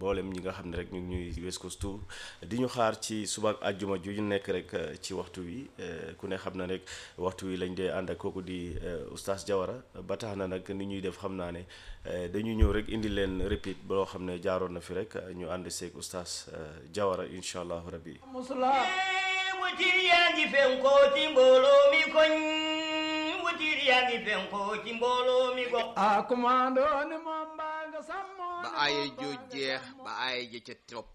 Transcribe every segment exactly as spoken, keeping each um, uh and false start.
mboolem ñi nga xam ne rek ñu ngi ñuy West Coast Tour di ñu xaar ci suba ak àjjuma ju ñu nekk rek ci waxtu wi ku ne xam na rek waxtu wi lañ dee ànd ak kooku di oustaz Jawara ba tax na nag ni ñuy def xam naa ne dañu ñëw rek indi leen repeat boo xam ne jaaroon na fi rek ñu ànd seeg oustaz Jawara incha allahu rabbi. wutir yaa ngi fenko ci mbooloo mi koñ wutir yaa ngi fenko ci mbooloo mi gox a commando ni moom baa nga sàmmo ba aaya joo jeex ba aaya ja ca topp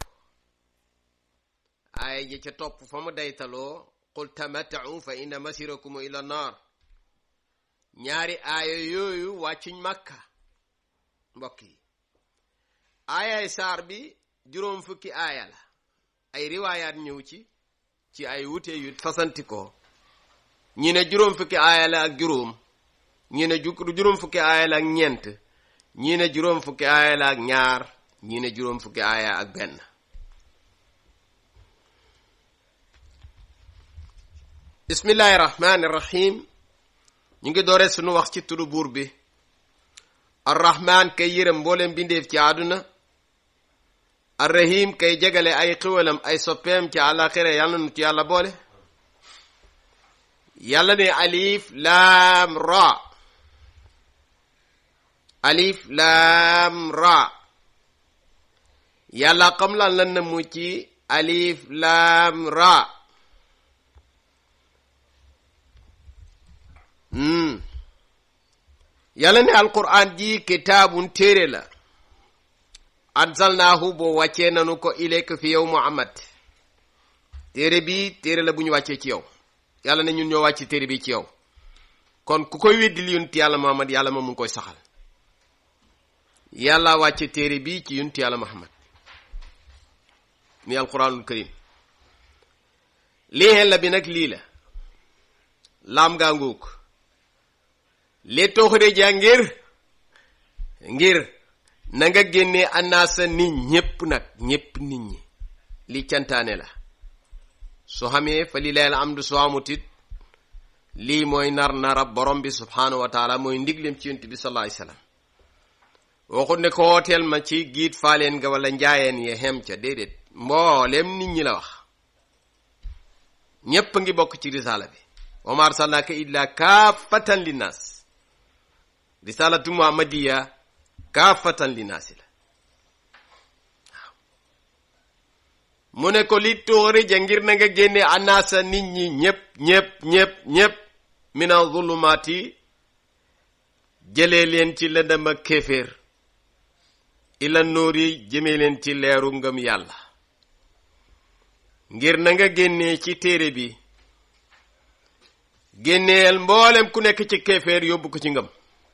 aaya ja ca topp fa mu daytaloo qul tamatta'u fa inna masirakum ila naar ñaari aaya yooyu wàccuñ Makka mbokk yi aayaay saar bi juróom fukki aaya la ay riwaayaat ñëw ci ci ay wute yu fasanti ko ñi ne juróom fukki aaya la ak juróom ñi ne juróom fukki aaya la ak ñeent ñi ne juróom fukki aaya la ak ñaar ñi ne juróom fukki aaya ak benn bismillahi rahmani rahim ñu ngi doore sunu wax ci turu buur bi arrahman kay yërëm mboolem bindeef ci àdduna arrahim kay jegale ay xiwalam ay soppeem ci àllaxira yàlla nu ci yàlla boole yàlla ne alif laam ra alif laam ra yàlla xam lan lan na mu ci alif laam ra hmm yàlla ne alquran ji kitaabun téere la anzalnaahu boo wàccee nanu ko ilayka fi yow Muhammad téere bi téere la bu ñu wàccee ci yow yàlla ne ñun ñoo wàcce téere bi ci yow kon ku koy weddi li yonent yàlla Muhammad yàlla moom mu ngi koy saxal yàlla wàcce téere bi ci yonent yàlla Muhammad ni alquranul karim lii la bi nag lii la laam gaa nguuk li tooxure ja ngir ngir na nga génnee annaasa nit ñépp nag ñépp nit ñi li cantaane la su xamee fa li layla am du soo amutit lii mooy nar nara borom bi subhanahu wa taala mooy ndiglem ci yonent bi sallallahu alayhi wasallam waxut ne ko wooteel ma ci giit faaleen nga wala njaayeen ye xem ca déedéet mboolem nit ñi la wax ñépp ngi bokk ci risaala bi wa ma arsalnaaka illa kaafatan linnaas risalatu muhammadiya kaafatan linnaasi la waaw mu ne ko li tóori ja ngir na nga génne anaasa nit ñi ñépp ñépp ñépp ñépp mina zulumaati jëlee leen ci lëndëm ak kéeféer ila nóori jëmee leen ci leeru ngëm yàlla ngir na nga génnee ci téere bi génneel mboolem ku nekk ci kéeféer yóbbu ko ci ngëm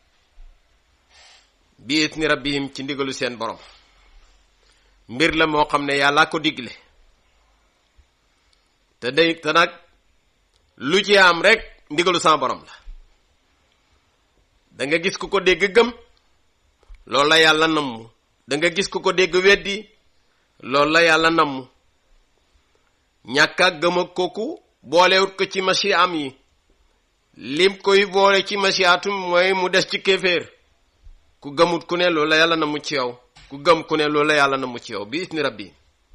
bi itni rabbihim ci ndigalu seen borom mbir la moo xam ne yàlla ko digle te day te nag lu ci am rek ndigalu sama borom la da nga gis ku ko dégg gëm loolu la yàlla namm da nga gis ku ko dégg weddi loolu la yàlla namm ñàkk a gëm ak kooku boolewut ko ci machi am yi lim koy boole ci machiatum mooy mu des ci kéeféer ku gëmut ku ne loolu la yàlla na mu ci yow ku gëm ku ne loolu la yàlla na mu ci yow bi isni rabbi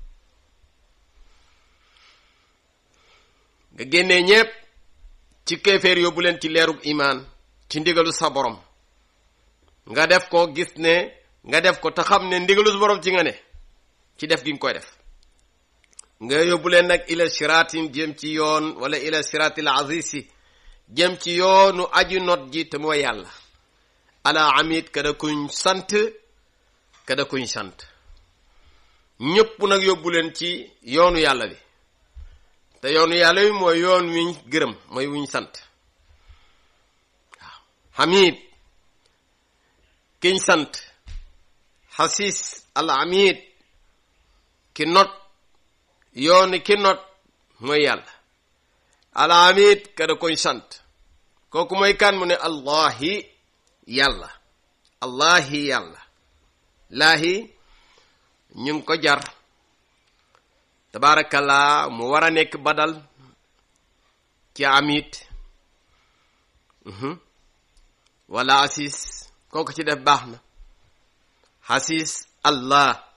nga génnee ñépp ci kéeféer yóbbu leen ci leerug imaan ci ndigalu sa borom nga def ko gis ne nga def ko te xam ne ndigalu sa borom ci nga ne ci def gi nga koy def nga yóbbu leen nag ila siraatin jëm ci yoon wala ila siraatil azisi jëm ci yoonu aju not ji te mooy yàlla ala amit kada kuñ sant kada kuñ sant ñëpp nag yóbbu leen ci yoonu yàlla bi te yoonu yàlla bi mooy yoon wiñ gërëm mooy wuñ sant waaw hamid kiñ sant xasis al amit ki not yoonu ki not mooy yàlla al amit kada kuñ sant kooku mooy kan mu ne allahi yàlla allahi yàlla laahi ñu ngi ko jar tabarakallah mu war a nekk badal ci amit wala asis kooku ci def baax na xasis allah